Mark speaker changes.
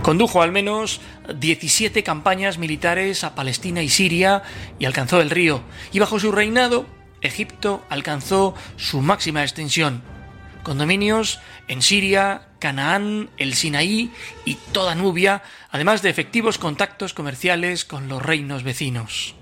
Speaker 1: Condujo al menos 17 campañas militares a Palestina y Siria y alcanzó el río. Y bajo su reinado, Egipto alcanzó su máxima extensión, con dominios en Siria, Canaán, el Sinaí y toda Nubia, además de efectivos contactos comerciales con los reinos vecinos.